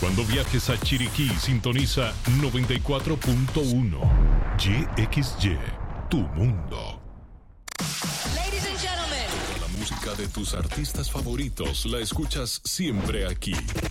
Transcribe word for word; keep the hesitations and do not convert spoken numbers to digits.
Cuando viajes a Chiriquí, sintoniza noventa y cuatro punto uno. Y X Y, tu mundo. Ladies and gentlemen. La música de tus artistas favoritos la escuchas siempre aquí.